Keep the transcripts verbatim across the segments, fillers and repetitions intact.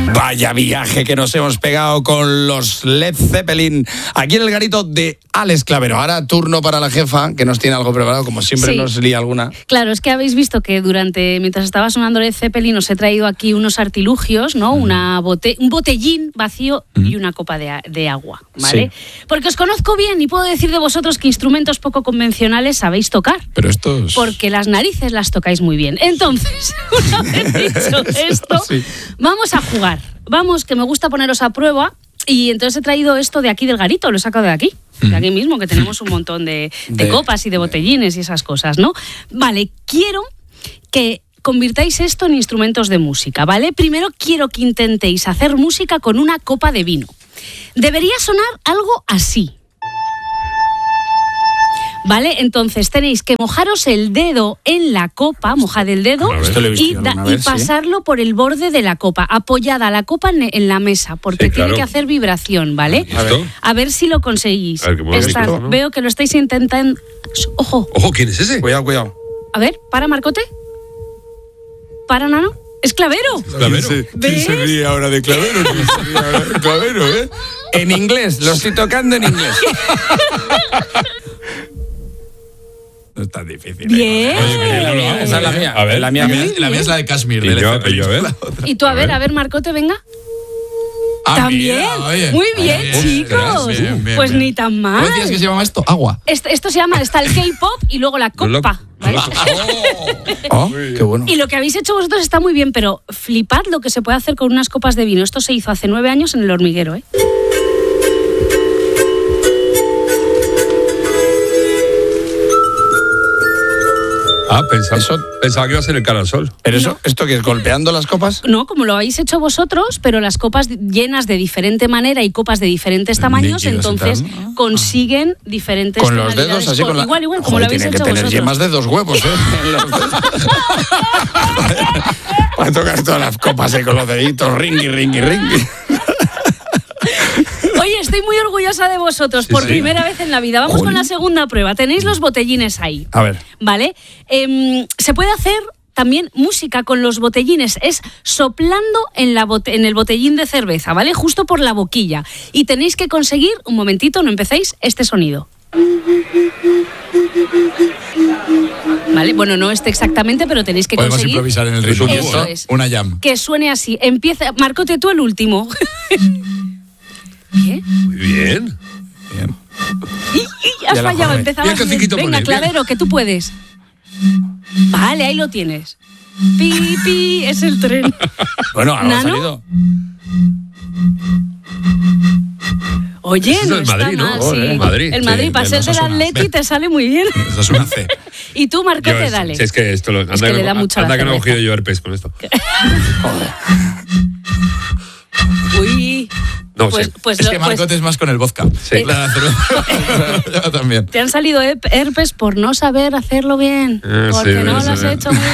Vaya viaje que nos hemos pegado con los Led Zeppelin aquí en el garito de Alex Clavero. Ahora turno para la jefa, que nos tiene algo preparado, como siempre. Sí. Nos lía alguna. Claro, es que habéis visto que durante mientras estaba sonando Led Zeppelin os he traído aquí unos artilugios, ¿no? Mm. Una bote, un botellín vacío mm. y una copa de, de agua, ¿vale? Sí. Porque os conozco bien y puedo decir de vosotros que instrumentos poco convencionales sabéis tocar. Pero estos... Porque las narices las tocáis muy bien. Entonces, una vez dicho esto, sí. vamos a jugar. Vamos, que me gusta poneros a prueba. Y entonces he traído esto de aquí del garito, lo he sacado de aquí, de aquí mismo, que tenemos un montón de, de, de copas y de botellines y esas cosas, ¿no? Vale, quiero que convirtáis esto en instrumentos de música, ¿vale? Primero quiero que intentéis hacer música con una copa de vino. Debería sonar algo así. ¿Vale? Entonces tenéis que mojaros el dedo en la copa, mojad el dedo y, da, vez, y pasarlo ¿sí? por el borde de la copa, apoyada la copa en, en la mesa, porque sí, claro. tiene que hacer vibración, ¿vale? A ver, a ver si lo conseguís. A ver, Esta, ¿no? Veo que lo estáis intentando. Ojo. Ojo, ¿quién es ese? Cuidado, cuidado. A ver, para, Marcote. Para, Nano. Es Clavero. ¿Clavero? ¿Quién se, ¿quién se ríe ahora de Clavero? ¿Quién se ríe ahora de Clavero, eh? En inglés, lo estoy tocando en inglés. No es tan difícil. Bien. Oye, bien, no, no, esa es la mía. A ver, la mía, la mía, la mía es la de Kashmir. Y, yo, y, yo, a ver. y tú, a ver, a ver, Marcote, venga. Ah, También. Mira, oye, muy bien, bien chicos. Bien, bien, pues bien. Ni tan mal. ¿Cómo decías que se llama esto? Agua. Esto, esto se llama, está el K-pop y luego la copa. ¿Vale? Oh, oh, qué bueno. Y lo que habéis hecho vosotros está muy bien, pero flipad lo que se puede hacer con unas copas de vino. Esto se hizo hace nueve años en El Hormiguero, ¿eh? Ah, pensaba, eso, pensaba que iba a ser el Cara al Sol. ¿Pero eso, no. esto qué es, golpeando las copas? No, como lo habéis hecho vosotros, pero las copas llenas de diferente manera y copas de diferentes tamaños, líquidos, entonces ¿no? consiguen diferentes con los dedos así con la... igual, igual, como Joder, lo habéis tiene hecho que tener vosotros. Yemas de dos huevos, ¿eh? Para tocar todas las copas ahí con los deditos, ringui, ringui, ringui. Oye, estoy muy orgullosa de vosotros por sí, sí. primera vez en la vida. Vamos Joder. con la segunda prueba. Tenéis los botellines ahí. A ver. ¿Vale? Eh, se puede hacer también música con los botellines. Es soplando en, la bote- en el botellín de cerveza, ¿vale? Justo por la boquilla. Y tenéis que conseguir, un momentito, no empecéis, este sonido. Vale, bueno, no este exactamente, pero tenéis que Podemos conseguir... improvisar en el ritmo. Eso es. Una jam. Que suene así. Empieza... Marcote tú el último. ¿Qué? Muy bien. Bien. Y, y has fallado, empezaba bien. Venga, pone, Clavero, bien. que tú puedes. Vale, ahí lo tienes. Pi, pi, es el tren. Bueno, ahora ¿Nano? ha salido. Oye, es no el está Madrid, mal, ¿no? sí. El Madrid. El Madrid, sí, para ser del Atleti te sale muy bien. Eso es una C. Y tú, Marcote, yo, dale. Si es que esto lo... Anda, es que que, le da mucho anda la que no he cerveza. cogido yo herpes con esto. Uy... No, pues, sí. pues es lo, que Marcote pues, es más con el vodka. Sí. La cerveza. Yo también. Te han salido herpes por no saber hacerlo bien. Eh, porque sí, no sí, lo has sí. hecho muy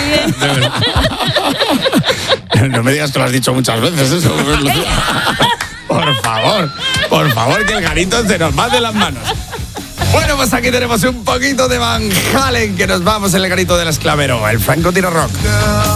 bien. No me digas que lo has dicho muchas veces eso. Por favor, por favor, que el garito se nos va de las manos. Bueno, pues aquí tenemos un poquito de Van Halen, que nos vamos en el garito del Esclavero, el Franco Tiro Rock.